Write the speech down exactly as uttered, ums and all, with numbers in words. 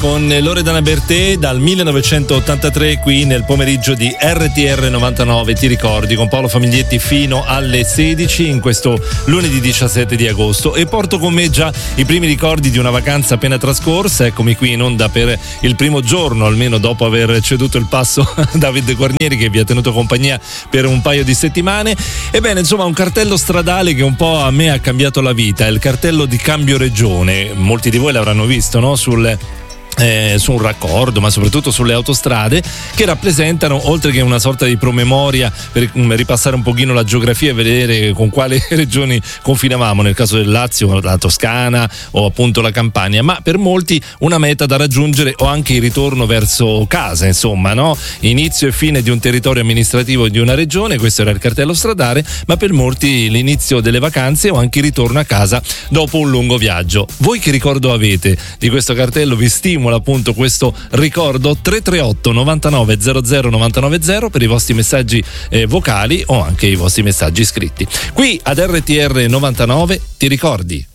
con Loredana Bertè dal millenovecentottantatré qui nel pomeriggio di R T R novantanove, ti ricordi, con Paolo Famiglietti fino alle sedici in questo lunedì diciassette di agosto, e porto con me già i primi ricordi di una vacanza appena trascorsa. Eccomi qui in onda per il primo giorno, almeno dopo aver ceduto il passo a Davide Guarnieri che vi ha tenuto compagnia per un paio di settimane. Ebbene, insomma, un cartello stradale che un po' a me ha cambiato la vita, il cartello di cambio regione. Molti di voi l'avranno visto, no? Sul Eh, su un raccordo, ma soprattutto sulle autostrade, che rappresentano, oltre che una sorta di promemoria per ripassare un pochino la geografia e vedere con quali regioni confinavamo, nel caso del Lazio la Toscana o appunto la Campania, ma per molti una meta da raggiungere o anche il ritorno verso casa, insomma, no? Inizio e fine di un territorio amministrativo di una regione, questo era il cartello stradale, ma per molti l'inizio delle vacanze o anche il ritorno a casa dopo un lungo viaggio. Voi che ricordo avete di questo cartello? Vi stimo appunto questo ricordo. Tre tre otto novantanove zero zero novantanove zero per i vostri messaggi eh, vocali o anche i vostri messaggi scritti. Qui ad R T R novantanove ti ricordi.